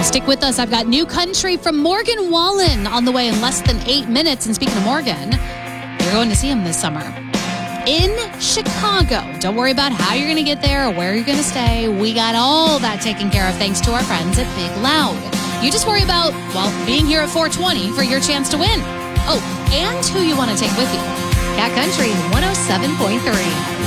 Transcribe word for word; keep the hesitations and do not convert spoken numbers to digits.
Stick with us. I've got new country from Morgan Wallen on the way in less than eight minutes. And speaking of Morgan, you're going to see him this summer in Chicago. Don't worry about how you're going to get there or where you're going to stay. We got all that taken care of thanks to our friends at Big Loud. You just worry about, well, being here at four twenty for your chance to win. Oh, and who you want to take with you. Cat Country one oh seven point three.